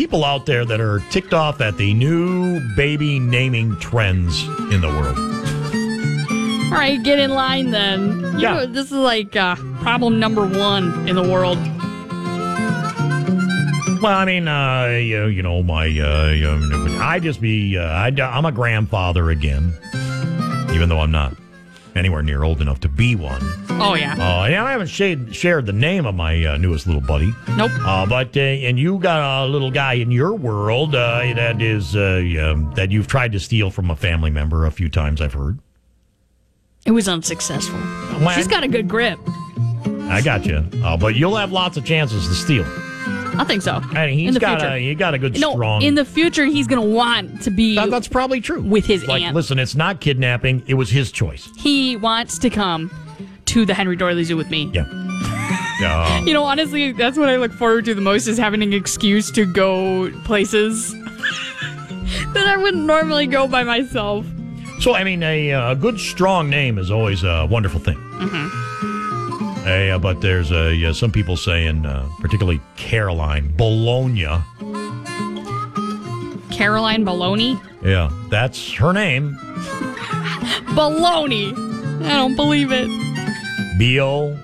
people out there that are ticked off at the new baby naming trends in the world. All right, get in line then. You know, this is like problem number 1 in the world. Well, I mean, you know, I'm a grandfather again, even though I'm not anywhere near old enough to be one. Oh, yeah. I haven't shared the name of my newest little buddy. Nope. And you got a little guy in your world that you've tried to steal from a family member a few times, I've heard. It was unsuccessful. She's got a good grip. I got you. But you'll have lots of chances to steal. I think so. And he got a good strong. In the future, he's going to want to be. That's probably true. With his aunt. Listen, it's not kidnapping. It was his choice. He wants to come to the Henry Doorly Zoo with me. Yeah. You know, honestly, that's what I look forward to the most, is having an excuse to go places that I wouldn't normally go by myself. So, I mean, a good, strong name is always a wonderful thing. Mm-hmm. But there's some people saying, particularly Caroline Bologna. Caroline Bologna? Yeah, that's her name. Bologna. I don't believe it. Bologna.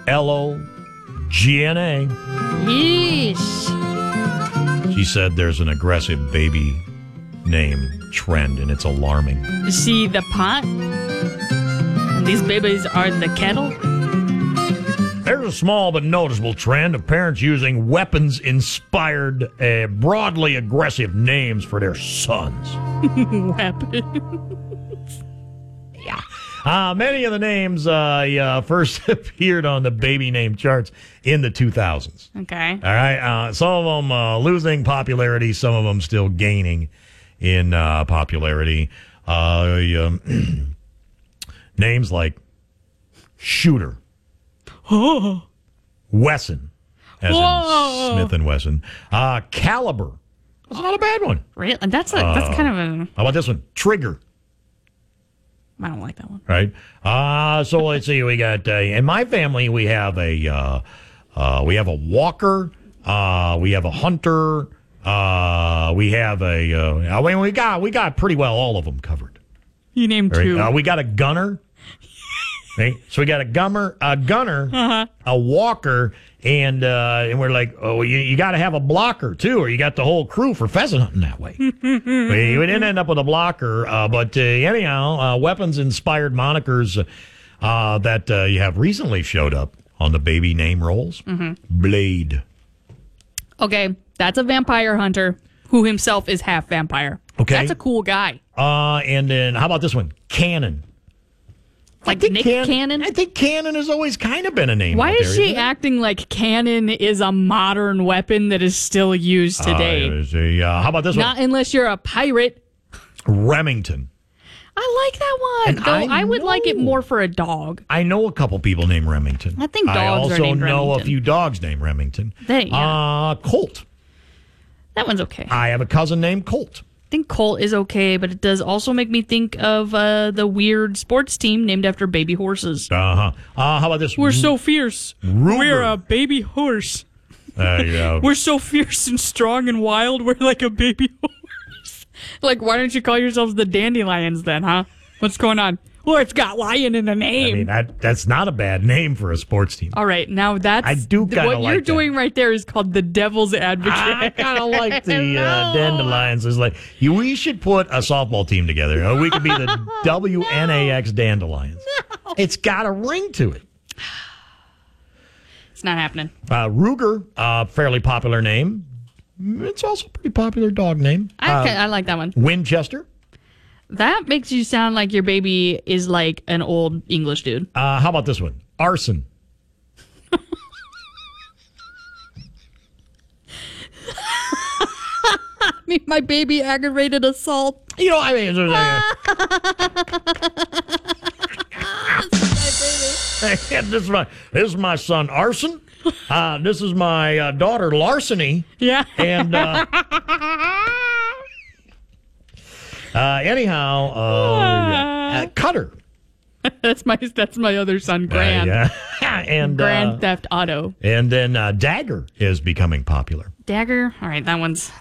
Yeesh. She said there's an aggressive baby name trend, and it's alarming. You see the pot? And these babies are the kettle? There's a small but noticeable trend of parents using weapons-inspired, broadly aggressive names for their sons. Weapons. Yeah. Many of the names first appeared on the baby name charts in the 2000s. Okay. All right. Some of them losing popularity, some of them still gaining in popularity. Names like Shooter. Wesson, as in Smith and Wesson. Caliber. That's not a bad one. Really? That's kind of a... How about this one? Trigger. I don't like that one. Right? So let's see. We got in my family we have a walker. We have a hunter. We have we got pretty well all of them covered. You named 2. We got a gunner. Right? So we got a gunner, a walker, and we're like, oh, you got to have a blocker too, or you got the whole crew for pheasant hunting that way. we didn't end up with a blocker, but anyhow, weapons-inspired monikers that you have recently showed up on the baby name rolls. Mm-hmm. Blade. Okay, that's a vampire hunter who himself is half vampire. Okay, that's a cool guy. And then how about this one? Cannon. Like Nick Cannon? I think Cannon has always kind of been a name. Why is she acting like Cannon is a modern weapon that is still used today? How about this one? Not unless you're a pirate. Remington. I like that one. Though I would like it more for a dog. I know a couple people named Remington. I think dogs are named Remington. I also know a few dogs named Remington. Colt. That one's okay. I have a cousin named Colt. I think Colt is okay, but it does also make me think of the weird sports team named after baby horses. How about this? We're so fierce. Ruger. We're a baby horse. Yeah. We're so fierce and strong and wild. We're like a baby horse. Like, why don't you call yourselves the Dandelions then, huh? What's going on? Well, it's got lion in the name. I mean, that's not a bad name for a sports team. All right, now that's... I do kind of like what you're doing right there is called the Devil's Advocate. I kind of like the Dandelions. It's like, we should put a softball team together. We could be the WNAX Dandelions. No. It's got a ring to it. It's not happening. Ruger, fairly popular name. It's also a pretty popular dog name. I like that one. Winchester. That makes you sound like your baby is like an old English dude. How about this one? Arson. I mean, my baby aggravated assault. You know, I mean... This is my son, Arson. This is my daughter, Larceny. Yeah. And... Cutter. That's my other son, Grant. And Grand Theft Auto. And then Dagger is becoming popular. Dagger? All right, that one's